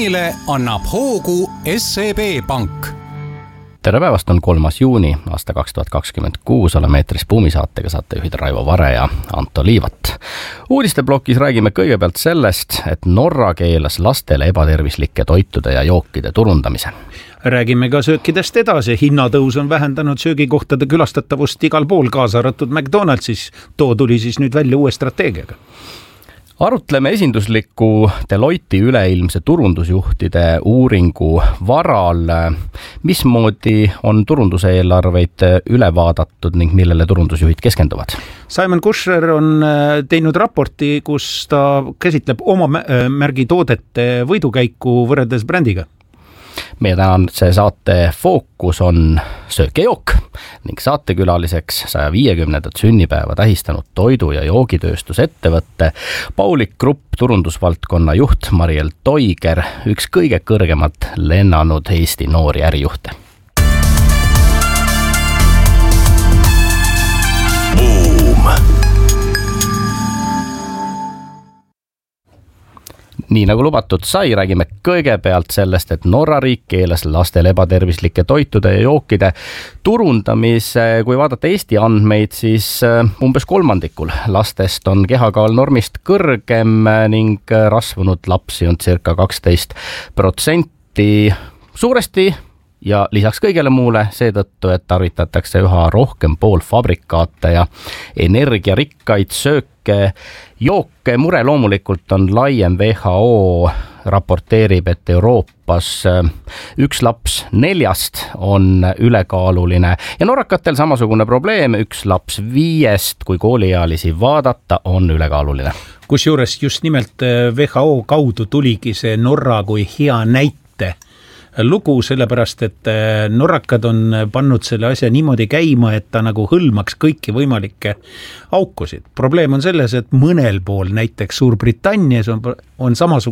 reklaamile annab hoogu SEB Pank. Tere päevast, on 3. juuni aasta 2026, oleme eetris Buumisaatega, saatejuhid Raivo Vare ja Anto Liivat. Uudisteblokis räägime kõigepealt sellest, et Norra keelas lastele ebatervislike toitude ja jookide turundamise. Räägime ka söökidest edasi, hinnatõus on vähendanud söögikohtade külastatavust igal pool, kaasa arvatud McDonaldsis. Too tuli siis nüüd välja uue strateegiaga. Arutleme esindusliku Deloitte üleilmse turundusjuhtide uuringu varal, mismoodi on turunduseelarveid üle vaadatud ning millele turundusjuhid keskenduvad. Simon Kucher on teinud raporti, kus ta käsitleb oma märgi toodete võidukäiku võrreldes brändiga. Meie tänase saate fookus on söök ja jook ning saatekülaliseks 150. sünnipäeva tähistanud toidu- ja joogitööstusettevõtte Paulik Grupp turundusvaldkonna juht Mariel Toiger, üks kõige kõrgemalt lennanud Eesti noori ärijuhte. Nii nagu lubatud sai, räägime kõigepealt sellest, et Norra riik keelas lastele ebatervislike toitude ja jookide turundamise. Kui vaadata Eesti andmeid, siis umbes kolmandikul lastest on kehakaal normist kõrgem ning rasvunud lapsi on circa 12%. Suuresti ja lisaks kõigele muule seetõttu, et tarvitatakse üha rohkem poolfabrikaate ja energiarikkaid sööke, jooke. Mure loomulikult on laiem. WHO raporteerib, et Euroopas 1 laps 4 on ülekaaluline ja norrakatel samasugune probleem, 1 laps 5, kui kooliealisi vaadata, on ülekaaluline. Kusjuures just nimelt WHO kaudu tuligi see Norra kui hea näite lugu, sellepärast, et norrakad on pannud selle asja niimoodi käima, et ta nagu hõlmaks kõiki võimalikke aukusid. Probleem on selles, et mõnel pool, näiteks Suurbritannias on samasugune